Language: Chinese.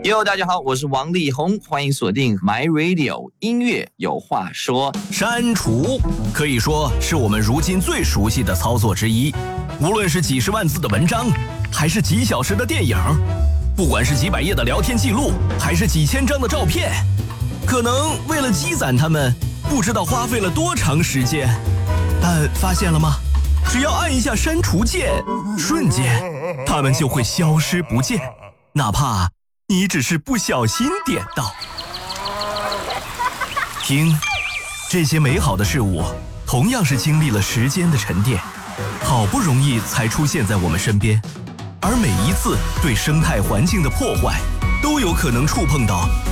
哟，大家好，我是王力宏，欢迎锁定 My Radio 音乐有话说。 删除可以说是我们如今最熟悉的操作之一，无论是几十万字的文章，还是几小时的电影，不管是几百页的聊天记录，还是几千张的照片，可能为了积攒它们，不知道花费了多长时间。但发现了吗？只要按一下删除键，瞬间它们就会消失不见，哪怕你只是不小心点到。听，这些美好的事物同样是经历了时间的沉淀，好不容易才出现在我们身边，而每一次对生态环境的破坏，都有可能触碰到